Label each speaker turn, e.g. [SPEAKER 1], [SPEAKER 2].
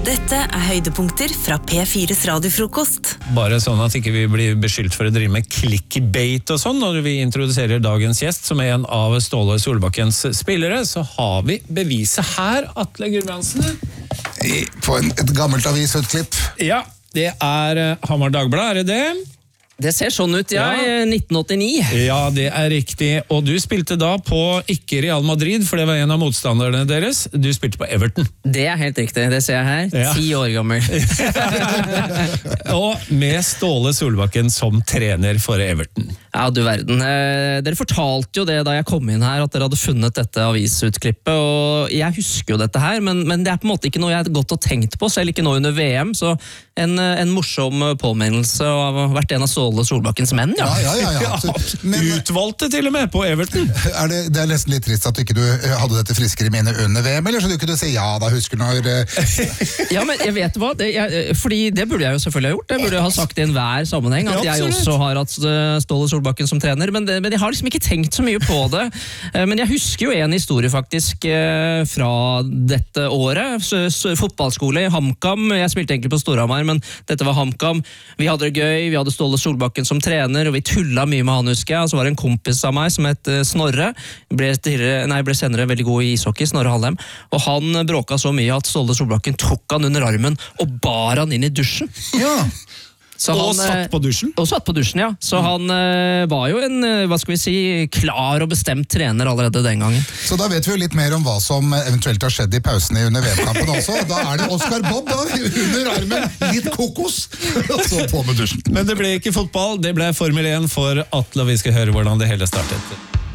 [SPEAKER 1] Dette høydepunkter fra P4's radiofrokost.
[SPEAKER 2] Bare sånn at ikke vi blir beskyldt for å drive med clickbait og sånn når vi introduserer dagens gjest, som en av Ståle Solbakkens spillere, så har vi beviset her, Atle Gulbrandsen.
[SPEAKER 3] På et gammelt avisutklipp.
[SPEAKER 2] Ja, det Hamar Dagblad, det det?
[SPEAKER 4] Det ser sånn ut, ja, i 1989.
[SPEAKER 2] Ja, det riktig. Og du spilte da på ikke Real Madrid, for det var en av motstanderne deres. Du spilte på Everton.
[SPEAKER 4] Det helt riktig, det ser jeg her.
[SPEAKER 2] Ja.
[SPEAKER 4] 10 år gammel.
[SPEAKER 2] Og med Ståle Solbakken som trener for Everton.
[SPEAKER 4] Ja, du verden. Dere fortalte jo det da jeg kom inn her, at dere hadde funnet dette avisutklippet, og jeg husker jo dette her, men det på en måte ikke noe jeg har gått og tenkt på, selv ikke nå under VM, så en morsom påminnelse av å ha vært en av Ståle Solbakkens menn, ja.
[SPEAKER 3] Ja. Men,
[SPEAKER 2] Utvalgte til og med på Everton.
[SPEAKER 3] det nesten litt trist at ikke du hadde dette friskere i minnet under VM, eller så du kunne si ja, da husker når...
[SPEAKER 4] Ja, men jeg vet hva, fordi det burde jeg jo selvfølgelig ha gjort, det burde jeg ha sagt i enhver sammenheng, at jeg også har hatt Ståle Solbakken som trener, men jeg har liksom ikke tenkt så mye på det. Men jeg husker jo en historie faktisk fra dette året, fotballskole i HamKam, jeg spilte egentlig på Storhamar, men dette var HamKam, vi hadde det gøy, vi hadde Ståle Solbakken som trener, og vi tullet mye med han, husker jeg, og så var det en kompis av meg som het Snorre, ble senere veldig god i ishockey, Snorre Hallem, og han bråka så mye at Ståle Solbakken tok han under armen og bar han inn i dusjen.
[SPEAKER 3] Ja.
[SPEAKER 2] Og satt på dusjen?
[SPEAKER 4] Og satt på dusjen, ja. Så han var jo en, hva skal vi si, klar og bestemt trener allerede den gangen.
[SPEAKER 3] Så da vet vi jo litt mer om hva som eventuelt har skjedd i pausene under VM-kampen også. Da det Oscar Bob da, under armen, litt kokos, og så på med dusjen.
[SPEAKER 2] Men det ble ikke fotball, det ble Formel 1 for Atle, og vi skal høre hvordan det hele startet.